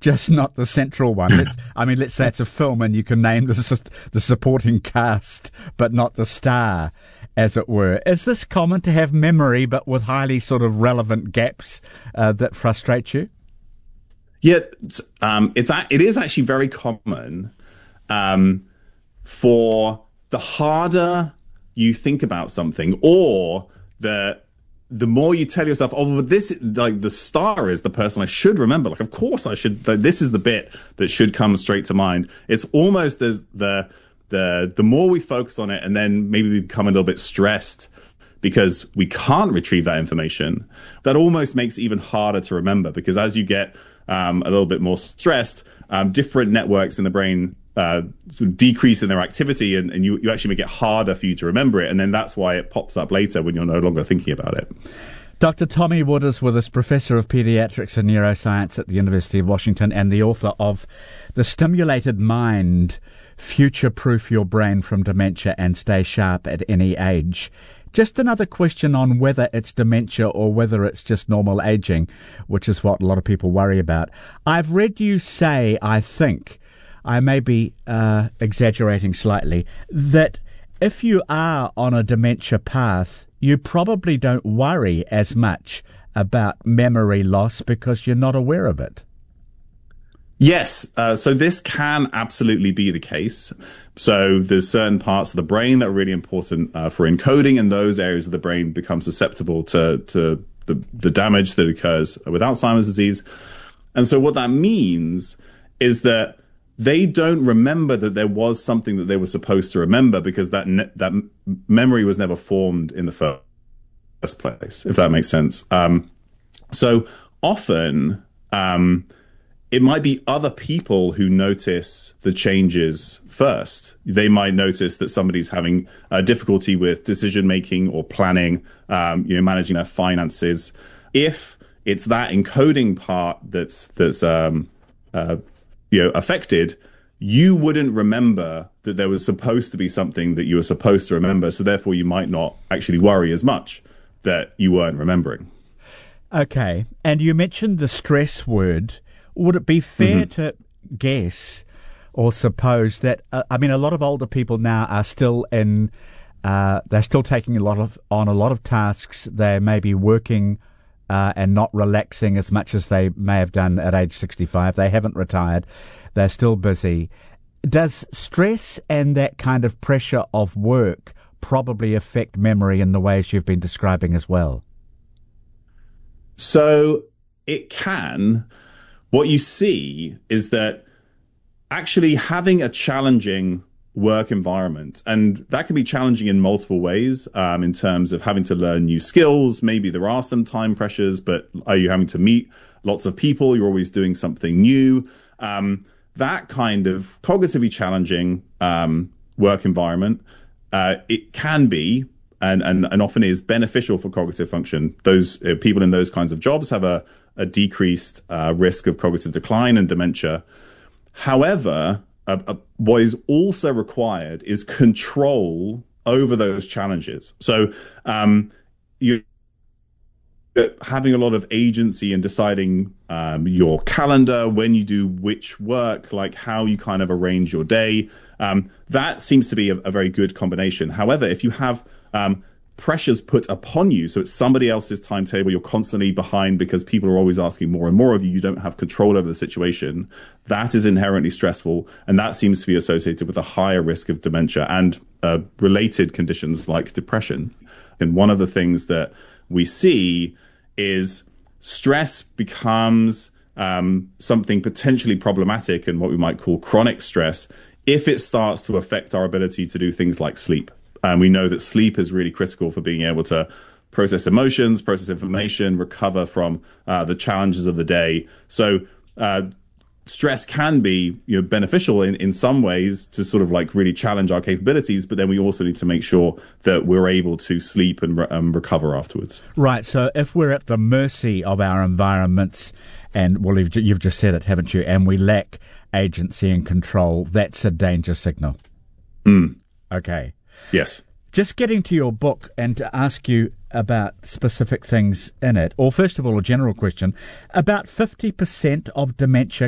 just not the central one. Let's say it's a film and you can name the supporting cast, but not the star, as it were. Is this common to have memory, but with highly sort of relevant gaps that frustrate you? Yeah, it is actually very common for the harder you think about something, or the more you tell yourself, oh, well, this, like, the star is the person I should remember. Like, of course I should. This is the bit that should come straight to mind. It's almost as the more we focus on it, and then maybe we become a little bit stressed because we can't retrieve that information. That almost makes it even harder to remember, because as you get a little bit more stressed, different networks in the brain sort of decrease in their activity, and you actually make it harder for you to remember it. And then that's why it pops up later when you're no longer thinking about it. Dr. Tommy Wood is with us, Professor of Pediatrics and Neuroscience at the University of Washington and the author of The Stimulated Mind, Future-Proof Your Brain from Dementia and Stay Sharp at Any Age. Just another question on whether it's dementia or whether it's just normal aging, which is what a lot of people worry about. I've read you say, I think, I may be exaggerating slightly, that if you are on a dementia path, you probably don't worry as much about memory loss because you're not aware of it. Yes, so this can absolutely be the case. So there's certain parts of the brain that are really important for encoding, and those areas of the brain become susceptible to the damage that occurs with Alzheimer's disease. And so what that means is that they don't remember that there was something that they were supposed to remember, because that memory was never formed in the first place, if that makes sense. So often, it might be other people who notice the changes first. They might notice that somebody's having difficulty with decision making or planning, managing their finances. If it's that encoding part that's affected, you wouldn't remember that there was supposed to be something that you were supposed to remember. So therefore, you might not actually worry as much that you weren't remembering. Okay. And you mentioned the stress word. Would it be fair to guess or suppose that, a lot of older people now are still they're still taking on a lot of tasks. They may be working and not relaxing as much as they may have done at age 65. They haven't retired. They're still busy. Does stress and that kind of pressure of work probably affect memory in the ways you've been describing as well? So it can. What you see is that actually having a challenging work environment, and that can be challenging in multiple ways, in terms of having to learn new skills. Maybe there are some time pressures, but are you having to meet lots of people? You're always doing something new. That kind of cognitively challenging work environment, it can be and often is beneficial for cognitive function. Those people in those kinds of jobs have a decreased risk of cognitive decline and dementia. However, what is also required is control over those challenges. So you're having a lot of agency in deciding your calendar, when you do which work, like how you kind of arrange your day. That seems to be a very good combination. However, if you have pressures put upon you, so it's somebody else's timetable, you're constantly behind because people are always asking more and more of you, you don't have control over the situation, that is inherently stressful, and that seems to be associated with a higher risk of dementia and related conditions like depression. And one of the things that we see is stress becomes something potentially problematic and what we might call chronic stress if it starts to affect our ability to do things like sleep. And we know that sleep is really critical for being able to process emotions, process information, recover from the challenges of the day. So stress can be beneficial in some ways to sort of like really challenge our capabilities, but then we also need to make sure that we're able to sleep and recover afterwards. Right. So if we're at the mercy of our environments, and well, you've just said it, haven't you, and we lack agency and control, that's a danger signal. Okay. Yes. Just getting to your book and to ask you about specific things in it, or first of all, a general question. About 50% of dementia